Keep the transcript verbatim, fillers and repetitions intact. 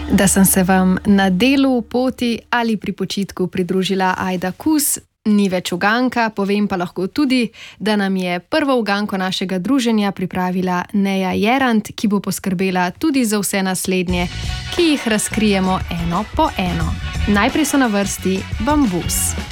Da sem se vam na delu, poti ali pri počitku pridružila Ajda Kus, ni več uganka, povem pa lahko tudi, da nam je prvo uganko našega druženja pripravila Neja Jerant, ki bo poskrbela tudi za vse naslednje, ki jih razkrijemo eno po eno. Najprej so na vrsti Bambus.